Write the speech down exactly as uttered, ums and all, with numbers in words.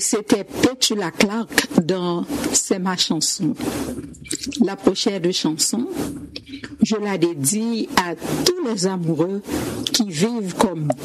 c'était Petula Clark dans C'est ma chanson. La pochette de chanson, je la dédie à tous les amoureux qui vivent comme